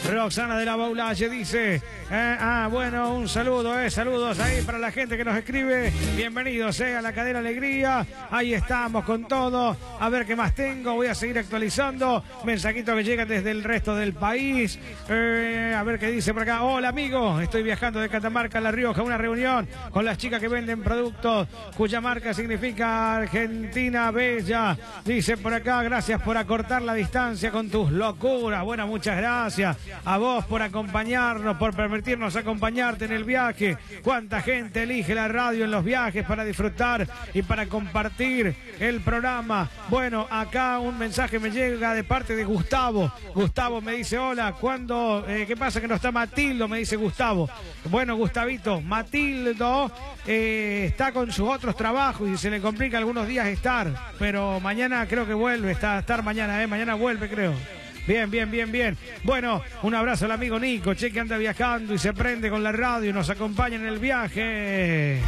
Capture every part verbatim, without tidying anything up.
Roxana de la Baulalle dice, eh, ah, bueno, un saludo, eh, saludos ahí para la gente que nos escribe. Bienvenidos eh, a la Cadena Alegría. Ahí estamos con todo. A ver qué más tengo. Voy a seguir actualizando. Mensajitos que llegan desde el resto del país. Eh, a ver qué dice por acá. Hola, amigo. Estoy viajando de Catamarca a La Rioja. Una reunión con las chicas que venden productos cuya marca significa Argentina Bella. Dice por acá, gracias por acortar la distancia con tus locuras. Bueno, muchas gracias a vos por acompañarnos, por permitirnos acompañarte en el viaje. Cuánta gente elige la radio en los viajes para disfrutar y para compartir el programa. Bueno, acá un mensaje me llega de parte de Gustavo. Gustavo me dice, hola, ¿cuándo? Eh, ¿Qué pasa que no está Matildo? Me dice Gustavo. Bueno, Gustavito, Matildo eh, está con sus otros trabajos y se le complica algunos días estar, pero mañana creo que vuelve, está a estar mañana, eh, mañana vuelve creo. Bien, bien, bien, bien. Bueno, un abrazo al amigo Nico, che, que anda viajando y se prende con la radio y nos acompaña en el viaje.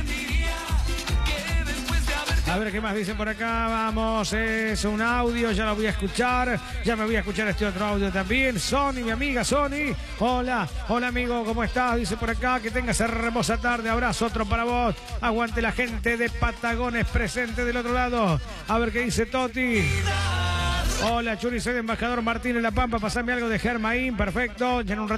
A ver qué más dicen por acá. Vamos, es un audio, ya lo voy a escuchar. Ya me voy a escuchar este otro audio también. Sony, mi amiga Sony. Hola, hola amigo, ¿cómo estás? Dice por acá que tengas hermosa tarde. Abrazo, otro para vos. Aguante la gente de Patagones presente del otro lado. A ver qué dice Toti. Hola, Churi, soy de Embajador Martín en La Pampa. Pasame algo de Germain, perfecto. Ya en un rato